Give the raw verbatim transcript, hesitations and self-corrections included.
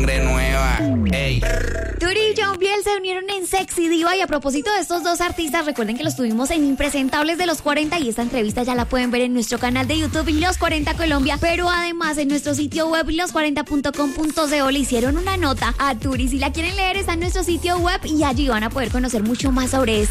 sangre nueva. Ey. Turi y John Biel se unieron en Sexy Diva. Y a propósito de estos dos artistas, recuerden que los tuvimos en Impresentables de los cuarenta. Y esta entrevista ya la pueden ver en nuestro canal de YouTube Los cuarenta Colombia. Pero además en nuestro sitio web los cuarenta punto com punto co le hicieron una nota a Turi. Si la quieren leer está en nuestro sitio web y allí van a poder conocer mucho más sobre esto.